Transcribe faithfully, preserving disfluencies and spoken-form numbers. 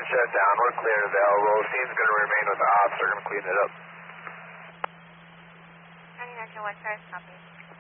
shut down. We're clear of the elbow. Scene's going to remain with the ops. They're going to clean it up. ninety-nine to one, copy.